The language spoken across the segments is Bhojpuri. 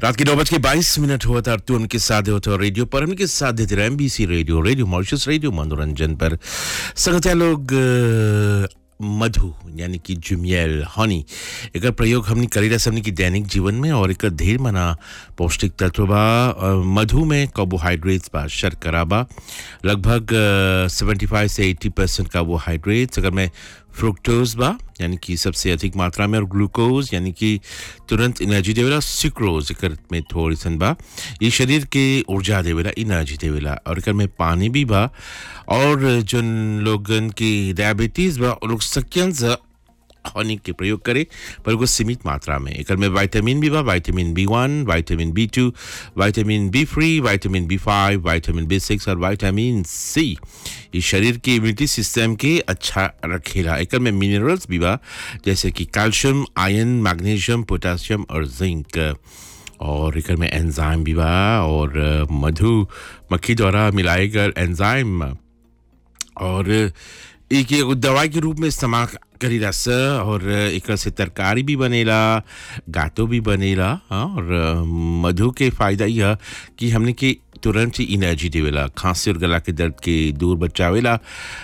रात के 9:22 हुआ था। तो उनके साथ होता है रेडियो पर, उनके साथ देते रहे MBC radio, radio Mauritius, radio मनोरंजन पर संगत लोग मधु यानी कि जुमियल हनी एक प्रयोग हमने करी रहा हमने की दैनिक जीवन में और एक ढेर मना पौष्टिक तत्व बा। मधु में कार्बोहाइड्रेट्स बा, शर्करा बा, लगभग 75 से 80% कार्बोहाइड्रेट्स। अगर मैं फ्रुक्टोज बा यानी कि सबसे अधिक मात्रा में, और ग्लूकोज यानी कि तुरंत एनर्जी देवेला, सिक्रोज एकर में थोड़ी सन बा, ये शरीर के ऊर्जा देवेला, एनर्जी देवेला। और एकर में पानी भी बा। और जिन लोगन की डायबिटीज बा वो लोग सकियन हनी के प्रयोग करे पर वो सीमित मात्रा में। एकर में विटामिन भी बा, vitamin B1, vitamin B2, vitamin B3, vitamin B5, vitamin B6 और विटामिन C। ये शरीर के इम्यूनिटी सिस्टम के अच्छा रखेला। एकर में मिनरल्स भी बा जैसे कि कैल्शियम, आयरन, मैग्नीशियम, पोटेशियम और जिंक। और एकर में एंजाइम भी बा और मधु मक्खी द्वारा मिलाए गए एंजाइम और एक दवाई के रूप में इस्तेमाल करी रस। और एक से तरकारी भी बनेला, गातो भी बनेला। और मधु के फ़ायदा यह कि हमने के तुरंत ही एनर्जी देवेला, खांसी और गला के दर्द के दूर बचावेला,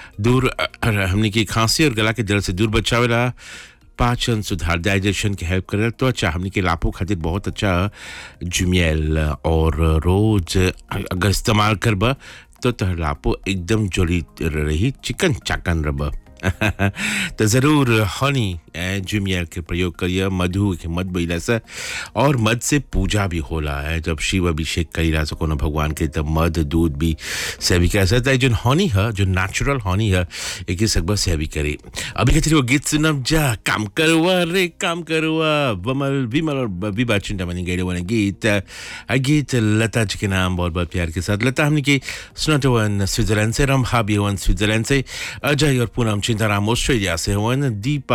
हमने की खांसी और गला के दर्द से दूर बचावेला, पाचन सुधार, डाइजेशन के हेल्प करेला। तो अच्छा हमने के लाभों खातिर बहुत अच्छा जुमियल और रोज अगर इस्तेमाल करबा तो तहलापो एकदम जोड़ी रही, चिकन चाकन रब। तो ज़रूर हनी जुमियल के प्रयोग करिए। मधु के मध बइला से और मध से पूजा भी होला है। जब शिव अभिषेक करीला से कोनो भगवान के तब मध दूध भी सेवी कर सकता है। जो हनी है, जो नेचुरल हनी है, एक ही सकबा सेवी करे। अभी कहते वो गीत सुनब जा, काम करवा रे काम करवा, विमल विमल और विभा चिंता मनी गए वाला गीत। गीत लता जी के नाम बहुत बहुत प्यार के साथ। लता हमने की सुनते वन स्विट्जरलैंड से, रम भाभी वन स्विट्जरलैंड से, अजय और पूनम चिंताराम ऑस्ट्रेलिया से हवन,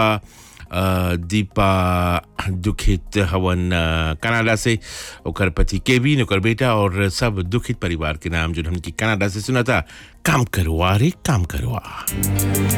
दीपा दुखित हवन कनाडा से, ओकर पति केविन, ओकर बेटा और सब दुखित परिवार के नाम जो हमने कनाडा से सुना था। काम करवा रे काम करवा।